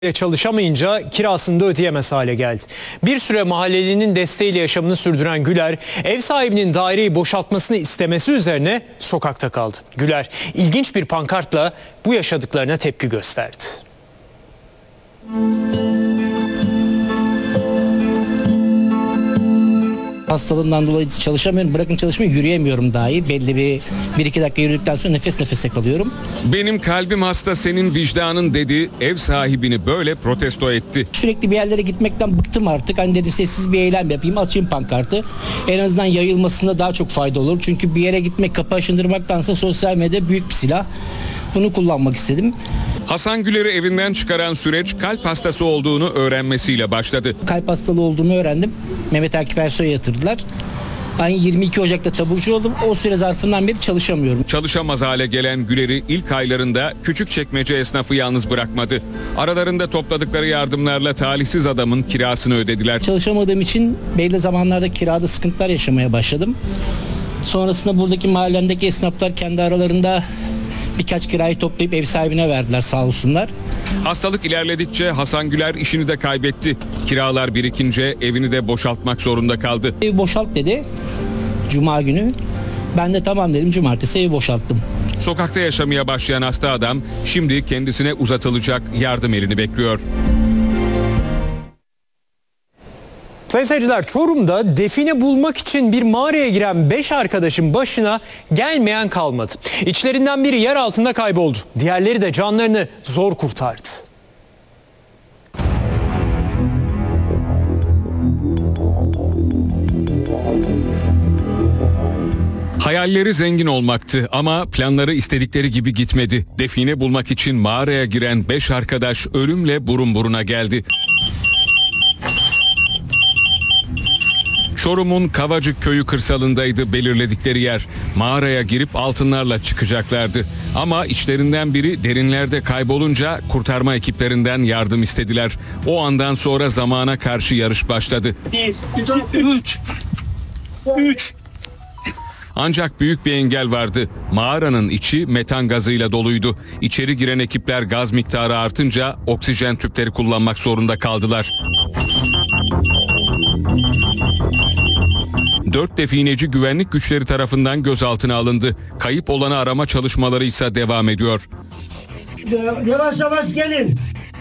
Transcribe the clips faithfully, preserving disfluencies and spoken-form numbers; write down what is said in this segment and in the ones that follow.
Çalışamayınca kirasını da ödeyemez hale geldi. Bir süre mahallelinin desteğiyle yaşamını sürdüren Güler, ev sahibinin daireyi boşaltmasını istemesi üzerine sokakta kaldı. Güler, ilginç bir pankartla bu yaşadıklarına tepki gösterdi. Hastalığımdan dolayı çalışamıyorum. Bırakın çalışmayı, yürüyemiyorum dahi. Belli bir bir iki dakika yürüdükten sonra nefes nefese kalıyorum. Benim kalbim hasta, senin vicdanın dedi, ev sahibini böyle protesto etti. Sürekli bir yerlere gitmekten bıktım artık. Hani dedim sessiz bir eylem yapayım, açayım pankartı. En azından yayılmasında daha çok fayda olur. Çünkü bir yere gitmek, kapı aşındırmaktansa sosyal medya büyük bir silah. Bunu kullanmak istedim. Hasan Güler'i evinden çıkaran süreç kalp hastası olduğunu öğrenmesiyle başladı. Kalp hastalığı olduğumu öğrendim. Mehmet Akif Ersoy'a yatırdılar. Aynı yirmi iki Ocak'ta taburcu oldum. O süre zarfından beri çalışamıyorum. Çalışamaz hale gelen Güler'i ilk aylarında Küçükçekmece esnafı yalnız bırakmadı. Aralarında topladıkları yardımlarla talihsiz adamın kirasını ödediler. Çalışamadığım için belli zamanlarda kirada sıkıntılar yaşamaya başladım. Sonrasında buradaki mahallemdeki esnaflar kendi aralarında birkaç kirayı toplayıp ev sahibine verdiler, sağ olsunlar. Hastalık ilerledikçe Hasan Güler işini de kaybetti. Kiralar birikince evini de boşaltmak zorunda kaldı. Evi boşalt dedi Cuma günü. Ben de tamam dedim, cumartesi evi boşalttım. Sokakta yaşamaya başlayan hasta adam şimdi kendisine uzatılacak yardım elini bekliyor. Sayın seyirciler, Çorum'da define bulmak için bir mağaraya giren beş arkadaşın başına gelmeyen kalmadı. İçlerinden biri yer altında kayboldu. Diğerleri de canlarını zor kurtardı. Hayalleri zengin olmaktı ama planları istedikleri gibi gitmedi. Define bulmak için mağaraya giren beş arkadaş ölümle burun buruna geldi. Çorum'un Kavacık köyü kırsalındaydı belirledikleri yer. Mağaraya girip altınlarla çıkacaklardı. Ama içlerinden biri derinlerde kaybolunca kurtarma ekiplerinden yardım istediler. O andan sonra zamana karşı yarış başladı. Bir, iki, üç. Üç. Ancak büyük bir engel vardı. Mağaranın içi metan gazıyla doluydu. İçeri giren ekipler gaz miktarı artınca oksijen tüpleri kullanmak zorunda kaldılar. Dört defineci güvenlik güçleri tarafından gözaltına alındı. Kayıp olanı arama çalışmaları ise devam ediyor. Yavaş yavaş gelin.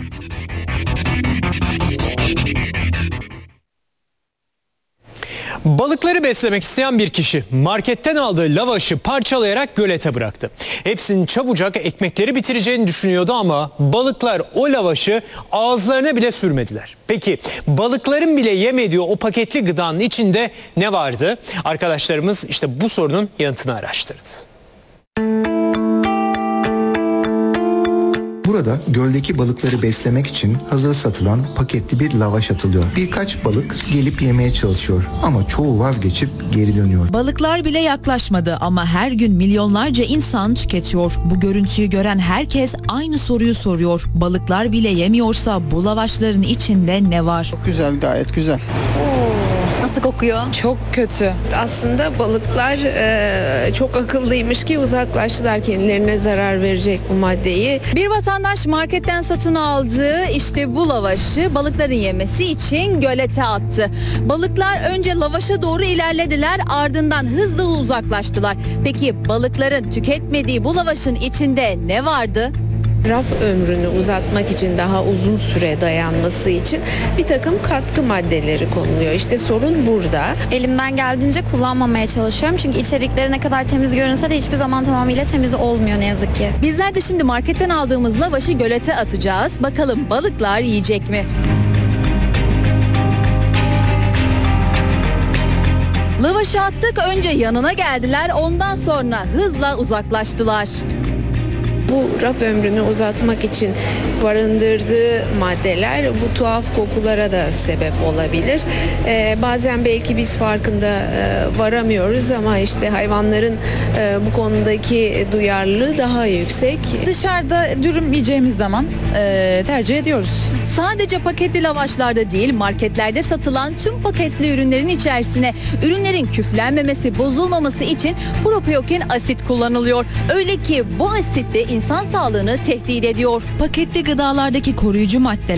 Balıkları beslemek isteyen bir kişi marketten aldığı lavaşı parçalayarak gölete bıraktı. Hepsinin çabucak ekmekleri bitireceğini düşünüyordu ama balıklar o lavaşı ağızlarına bile sürmediler. Peki balıkların bile yemediği o paketli gıdanın içinde ne vardı? Arkadaşlarımız işte bu sorunun yanıtını araştırdı. Burada göldeki balıkları beslemek için hazır satılan paketli bir lavaş atılıyor. Birkaç balık gelip yemeye çalışıyor ama çoğu vazgeçip geri dönüyor. Balıklar bile yaklaşmadı ama her gün milyonlarca insan tüketiyor. Bu görüntüyü gören herkes aynı soruyu soruyor. Balıklar bile yemiyorsa bu lavaşların içinde ne var? Çok güzel, gayet güzel. Nasıl kokuyor? Çok kötü. Aslında balıklar e, çok akıllıymış ki uzaklaştılar, kendilerine zarar verecek bu maddeyi. Bir vatandaş marketten satın aldığı işte bu lavaşı balıkların yemesi için gölete attı. Balıklar önce lavaşa doğru ilerlediler, ardından hızla uzaklaştılar. Peki balıkların tüketmediği bu lavaşın içinde ne vardı? Raf ömrünü uzatmak için, daha uzun süre dayanması için bir takım katkı maddeleri konuluyor. İşte sorun burada. Elimden geldiğince kullanmamaya çalışıyorum. Çünkü içerikleri ne kadar temiz görünse de hiçbir zaman tamamıyla temiz olmuyor ne yazık ki. Bizler de şimdi marketten aldığımız lavaşı gölete atacağız. Bakalım balıklar yiyecek mi? Lavaşı attık, önce yanına geldiler, ondan sonra hızla uzaklaştılar. Bu raf ömrünü uzatmak için barındırdığı maddeler bu tuhaf kokulara da sebep olabilir. Ee, bazen belki biz farkında e, varamıyoruz ama işte hayvanların e, bu konudaki duyarlılığı daha yüksek. Dışarıda dürüm yiyeceğimiz zaman e, tercih ediyoruz. Sadece paketli lavaşlarda değil, marketlerde satılan tüm paketli ürünlerin içerisine ürünlerin küflenmemesi, bozulmaması için propiyoken asit kullanılıyor. Öyle ki bu asitte insan sağlığını tehdit ediyor. Paketli gıdalardaki koruyucu maddeler